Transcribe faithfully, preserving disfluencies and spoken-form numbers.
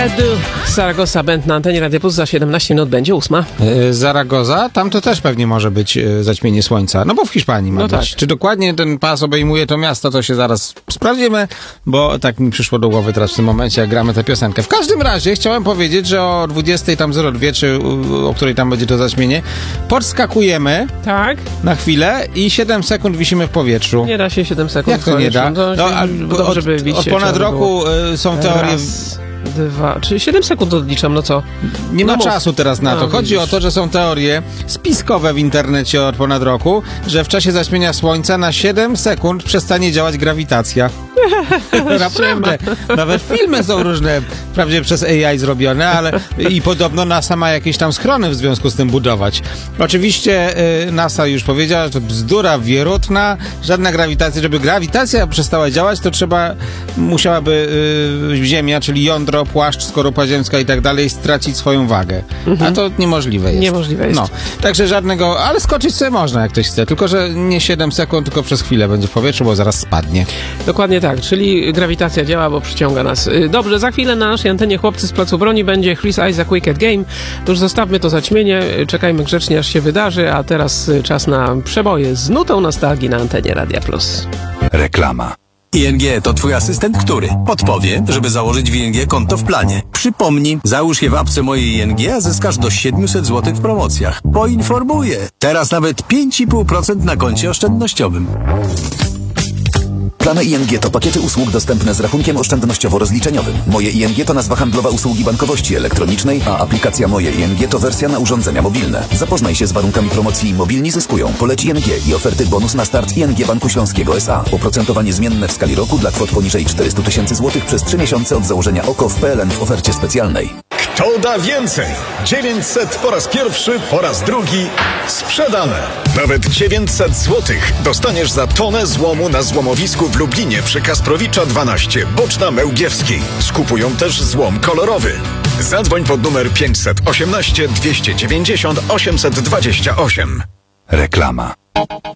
Edu, Zaragoza Band na antenie Radia Plus. Za siedemnaście minut będzie ósma. Yy, Zaragoza? Tam to też pewnie może być yy, zaćmienie słońca. No bo w Hiszpanii ma no być. Tak. Czy dokładnie ten pas obejmuje to miasto, to się zaraz sprawdzimy, bo tak mi przyszło do głowy teraz w tym momencie, jak gramy tę piosenkę. W każdym razie chciałem powiedzieć, że o dwudziestej tam zero dwa, czy o, o której tam będzie to zaćmienie, podskakujemy Tak? na chwilę i siedem sekund wisimy w powietrzu. Nie da się siedem sekund. Jak to nie da? No, No, a, dobrze, od, żeby bić od się, ponad trzeba roku było. y, są teorie... Raz, dwa, czyli siedem sekund odliczam, no co? Nie no ma mów. czasu teraz na to. No, Chodzi widzisz. o to, że są teorie spiskowe w internecie od ponad roku, że w czasie zaćmienia słońca na siedem sekund przestanie działać grawitacja. Naprawdę. Nawet filmy są różne, wprawdzie przez A I zrobione, ale i podobno NASA ma jakieś tam schrony w związku z tym budować. Oczywiście y, NASA już powiedziała, że to bzdura wierutna, żadna grawitacja. Żeby grawitacja przestała działać, to trzeba, musiałaby y, Ziemia, czyli jądro, płaszcz, skorupa ziemska i tak dalej stracić swoją wagę. Mhm. A to niemożliwe jest. Niemożliwe jest. No, także żadnego, ale skoczyć sobie można, jak ktoś chce, tylko że nie siedem sekund, tylko przez chwilę będzie w powietrzu, bo zaraz spadnie. Dokładnie tak, czyli grawitacja działa, bo przyciąga nas. Dobrze, za chwilę na naszej antenie Chłopcy z Placu Broni będzie Chris Isaak Wicked Game. To już zostawmy to zaćmienie, czekajmy grzecznie, aż się wydarzy, a teraz czas na przeboje z nutą nostalgii na antenie Radia Plus. Reklama. I N G to twój asystent, który podpowie, żeby założyć w I N G konto w planie. Przypomnij, załóż je w apce mojej I N G, a zyskasz do siedemset złotych w promocjach. Poinformuję. Teraz nawet pięć i pół procent na koncie oszczędnościowym. Plany I N G to pakiety usług dostępne z rachunkiem oszczędnościowo-rozliczeniowym. Moje I N G to nazwa handlowa usługi bankowości elektronicznej, a aplikacja Moje I N G to wersja na urządzenia mobilne. Zapoznaj się z warunkami promocji Mobilni zyskują. Poleć I N G i oferty bonus na start I N G Banku Śląskiego S A. Oprocentowanie zmienne w skali roku dla kwot poniżej czterysta tysięcy złotych przez trzy miesiące od założenia O K O w P L N w ofercie specjalnej. Kto da więcej? dziewięćset po raz pierwszy, po raz drugi sprzedane. Nawet dziewięćset złotych dostaniesz za tonę złomu na złomowisku w Lublinie przy Kasprowicza dwanaście, Boczna Mełgiewskiej. Skupują też złom kolorowy. Zadzwoń pod numer pięćset osiemnaście dwieście dziewięćdziesiąt osiemset dwadzieścia osiem. Reklama.